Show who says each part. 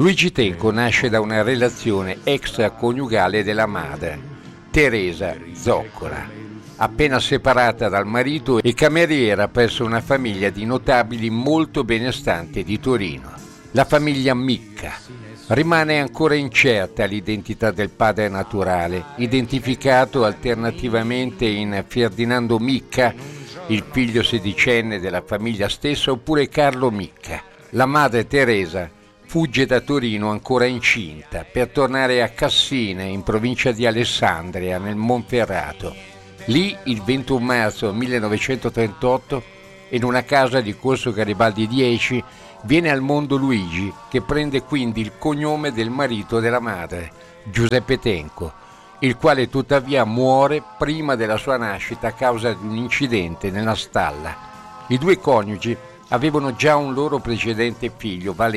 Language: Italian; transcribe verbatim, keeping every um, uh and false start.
Speaker 1: Luigi Tenco nasce da una relazione extraconiugale della madre, Teresa Zoccola, appena separata dal marito e cameriera presso una famiglia di notabili molto benestante di Torino. La famiglia Micca. Rimane ancora incerta l'identità del padre naturale, identificato alternativamente in Ferdinando Micca, il figlio sedicenne della famiglia stessa, oppure Carlo Micca. La madre Teresa fugge da Torino ancora incinta per tornare a Cassine, in provincia di Alessandria, nel Monferrato. Lì, il ventuno marzo millenovecentotrentotto, in una casa di Corso Garibaldi dieci, viene al mondo Luigi, che prende quindi il cognome del marito della madre, Giuseppe Tenco, il quale tuttavia muore prima della sua nascita a causa di un incidente nella stalla. I due coniugi avevano già un loro precedente figlio, Valentino,